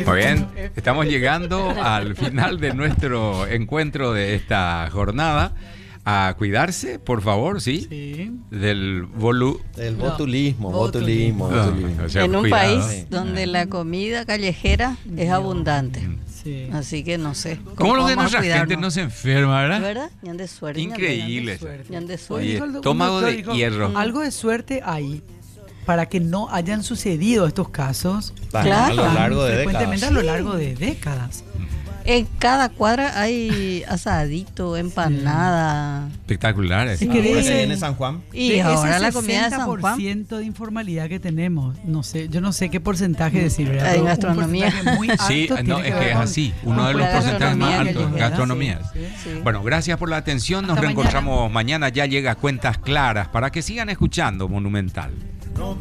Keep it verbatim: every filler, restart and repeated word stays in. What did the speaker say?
Muy bien, estamos llegando al final de nuestro encuentro de esta jornada. A cuidarse, por favor, ¿sí? Sí. Del volu... El No. botulismo, Botulismo. botulismo, No, botulismo. o sea, En un cuidado. país donde la comida callejera es abundante. Sí. Así que no sé. ¿Cómo lo de vamos a nuestra gente cuidarnos? no se enferma, verdad? ¿Verdad? Ñan de suerte. ñan de- Increíble. ñan de Oye, suerte. Dijo el doc- estómago un doctor, de dijo, hierro. Algo de suerte hay para que no hayan sucedido estos casos Claro, Claro. a lo largo de frecuentemente décadas. a lo largo de décadas. En cada cuadra hay asadito, empanada. Espectaculares. Sí, que Ahora de que ese- viene San Juan. Y De ahora ese la comida de San Juan. sesenta por ciento de informalidad que tenemos, no sé, yo no sé qué porcentaje decir, ¿verdad? En Pero un gastronomía. porcentaje muy alto Sí, tiene no, es ver que es con- así, uno con de los la porcentajes más gastronomía altos, callejera. gastronomías. Sí, sí. Bueno, gracias por la atención, nos Hasta reencontramos mañana. Ya llega Cuentas Claras para que sigan escuchando Monumental.